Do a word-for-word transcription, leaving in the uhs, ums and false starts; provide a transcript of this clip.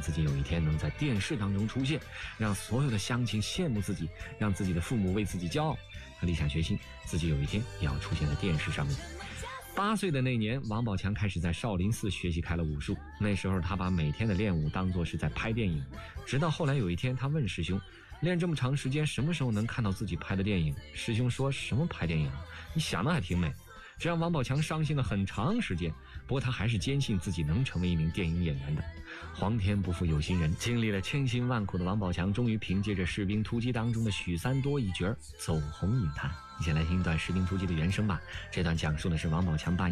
自己有一天能在电视当中出现，让所有的乡亲羡慕自己，让自己的父母为自己骄傲。他立下决心，自己有一天也要出现在电视上面。八岁的那年，王宝强开始在少林寺学习开了武术。那时候他把每天的练武当作是在拍电影，直到后来有一天，他问师兄，练这么长时间，什么时候能看到自己拍的电影？师兄说，什么拍电影？你想的还挺美。这让王宝强伤心了很长时间，不过他还是坚信自己能成为一名电影演员的。皇天不负有心人，经历了千辛万苦的王宝强，终于凭借着《士兵突击》当中的许三多一角走红影坛。一起来听一段《士兵突击》的原声吧。这段讲述的是王宝强扮演